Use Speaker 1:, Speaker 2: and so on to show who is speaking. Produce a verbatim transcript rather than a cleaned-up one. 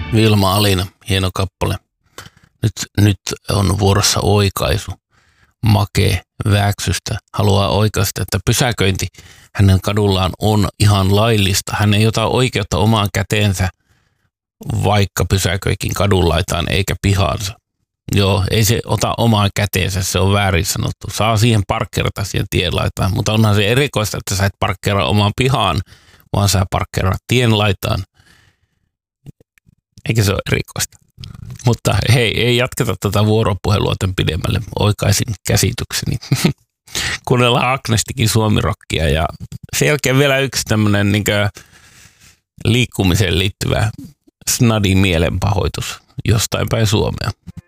Speaker 1: Vilma Alina, hieno kappale. Nyt, nyt on vuorossa oikaisu. Make Vääksystä haluaa oikaista, että pysäköinti hänen kadullaan on ihan laillista. Hän ei ota oikeutta omaan käteensä, vaikka pysäköikin kadunlaitaan eikä pihaansa. Joo, ei se ota omaan käteensä, se on väärin sanottu. Saa siihen parkkeerata siihen tienlaitaan, mutta onhan se erikoista, että sä et parkkeera omaan pihaan, vaan sä parkkeerat tienlaitaan. Eikä se ole erikoista. Mutta hei, ei jatketa tätä vuoropuhelua tämän pidemmälle. Oikaisin käsitykseni. Kuunnellaan Agnestikin suomirokkia ja sen jälkeen vielä yksi tämmöinen niin liikkumiseen liittyvä snadi mielenpahoitus jostain päin Suomea.